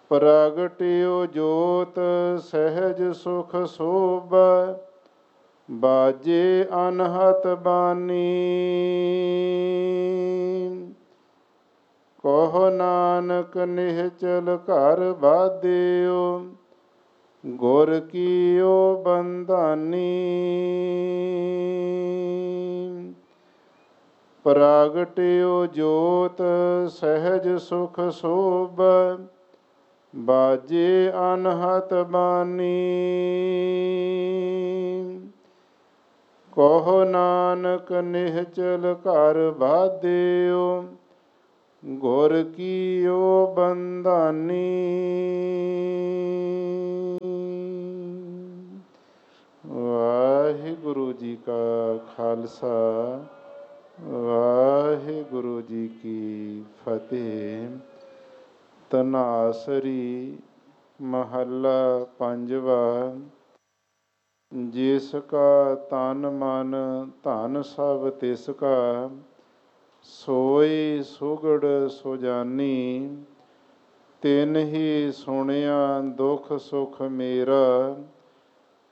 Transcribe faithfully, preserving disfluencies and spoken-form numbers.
ਪ੍ਰਗਟਿਓ ਜੋਤ ਸਹਿਜ ਸੁਖ ਸੋਭਾ, ਬਾਜੇ ਅਨਹਤ ਬਾਣੀ। ਕਹੋ ਨਾਨਕ ਨਿਹਚਲ ਘਰ ਬਾਧਿਓ, ਗੁਰ ਕੀਓ ਬੰਧਾਨੀ। ਪ੍ਰਗਟਿਓ ਜੋਤ ਸਹਿਜ ਸੁਖ ਸੋਭਾ, ਬਾਜੇ ਅਨਹਤ ਬਾਣੀ। ਕਹੋ ਨਾਨਕ ਨਿਹਚਲ ਘਰ ਬਾਧਿਓ, ਗੁਰ ਕੀਓ ਬੰਧਾਨੀ। ਵਾਹਿਗੁਰੂ ਜੀ ਕਾ ਖਾਲਸਾ, ਵਾਹਿਗੁਰੂ ਜੀ ਕੀ ਫਤਿਹ। ਧਨਾਸਰੀ ਮਹੱਲਾ ਪੰਜਵਾ। ਜਿਸ ਕਾ ਤਨ ਮਨ ਧਨ ਸਭ ਤਿਸ ਕਾ, ਸੋਈ ਸੁਗੜ ਸੁਜਾਨੀ। ਤਿਨ ਹੀ ਸੁਣਿਆ ਦੁਖ ਸੁਖ ਮੇਰਾ,